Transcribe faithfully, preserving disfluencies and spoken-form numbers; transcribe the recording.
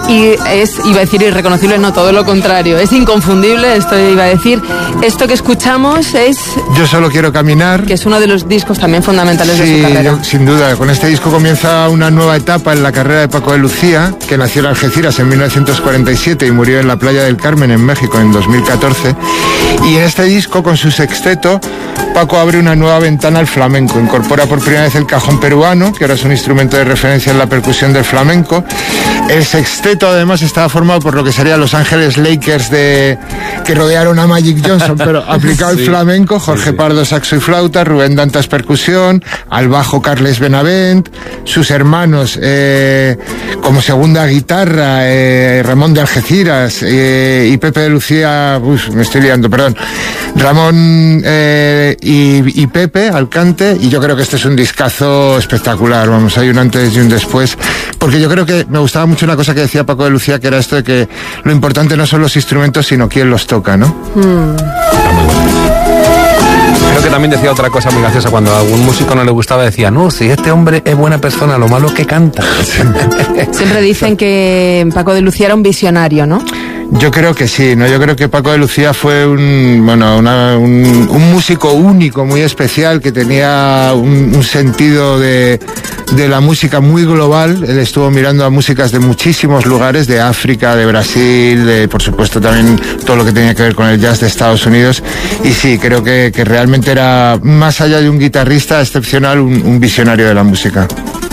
y es, iba a decir irreconocible, no, todo lo contrario, es inconfundible, esto iba a decir. Esto que escuchamos es... Yo solo quiero caminar. Que es uno de los discos también fundamentales sí, de su carrera. Yo, sin duda, con este disco comienza una nueva etapa en la carrera de Paco de Lucía, que nació en Algeciras en mil novecientos cuarenta y siete y murió en la Playa del Carmen, en México, en dos mil catorce. Y en este disco, con su sexteto, Paco abre una nueva ventana al flamenco. Incorpora por primera vez el cajón peruano, que ahora es un instrumento de referencia en la percusión del flamenco. El sexteto, además, estaba formado por lo que serían Los Ángeles Lakers, de que rodearon a Magic Johnson, pero aplicado al sí, flamenco. Jorge sí, sí. Pardo, saxo y flauta. Rubén Dantas, percusión. Al bajo, Carles Benavent. Sus hermanos, eh, como segunda guitarra, eh, Ramón de Algeciras eh, y Pepe de Lucía. Uf, me estoy liando, perdón. Ramón eh, y, y Pepe al cante. Y yo creo que este es un discazo espectacular. Vamos, hay un antes y un después. Porque yo creo que me gustaba mucho una cosa que decía Paco de Lucía, que era esto de que lo importante no son los instrumentos, sino quién los toca, ¿no? Mm. Está muy bueno. Creo que también decía otra cosa muy graciosa. Cuando a algún músico no le gustaba, decía: no, si este hombre es buena persona, lo malo es que canta. Siempre dicen que Paco de Lucía era un visionario, ¿no? Yo creo que sí, ¿no? Yo creo que Paco de Lucía fue un, bueno, una, un, un músico único, muy especial, que tenía un, un sentido de, de la música muy global. Él estuvo mirando a músicas de muchísimos lugares, de África, de Brasil, de, por supuesto también todo lo que tenía que ver con el jazz de Estados Unidos. Y sí, creo que, que realmente era, más allá de un guitarrista excepcional, un, un visionario de la música.